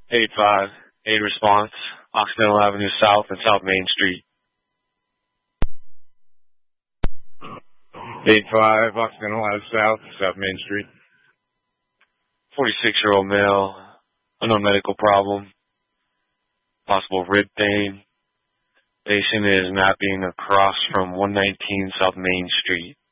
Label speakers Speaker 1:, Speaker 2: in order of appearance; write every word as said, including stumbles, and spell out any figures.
Speaker 1: eight five, eight response, Occidental Avenue South and South Main Street.
Speaker 2: eight five, Occidental Avenue South, South Main Street.
Speaker 1: forty-six-year-old male, unknown medical problem, possible rib pain. Patient is mapping across from one nineteen South Main Street.